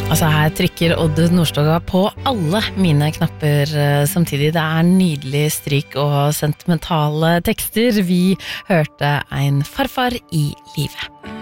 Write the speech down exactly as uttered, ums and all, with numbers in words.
Altså her trykker Odd Nordstoga på alle mine knapper samtidig. Det er nydelig stryk og sentimentale tekster. Vi hørte en farfar i livet.